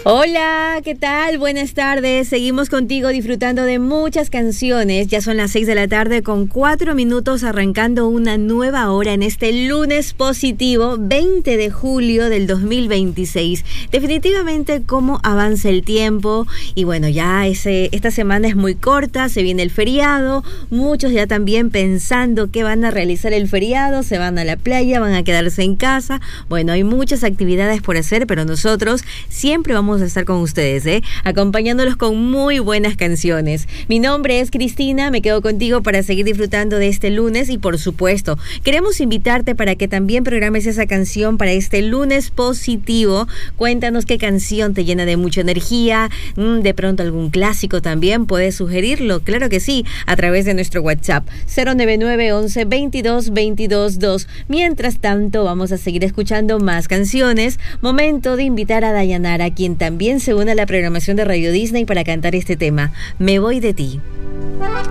Hola, ¿qué tal? Buenas tardes. Seguimos contigo disfrutando de muchas canciones. Ya son las 6 de la tarde con 4 minutos, arrancando una nueva hora en este lunes positivo 20 de julio del 2026. Definitivamente cómo avanza el tiempo y bueno, ya esta semana es muy corta, se viene el feriado. Muchos ya también pensando qué van a realizar el feriado, se van a la playa, van a quedarse en casa. Bueno, hay muchas actividades por hacer, pero nosotros siempre vamos a estar con ustedes, acompañándolos con muy buenas canciones. Mi nombre es Cristina, me quedo contigo para seguir disfrutando de este lunes y por supuesto, queremos invitarte para que también programes esa canción para este lunes positivo. Cuéntanos qué canción te llena de mucha energía, de pronto algún clásico también, puedes sugerirlo, claro que sí, a través de nuestro WhatsApp 099 11 22 22 2. Mientras tanto, vamos a seguir escuchando más canciones. Momento de invitar a Dayanara, quien también se une a la programación de Radio Disney para cantar este tema, Me voy de ti.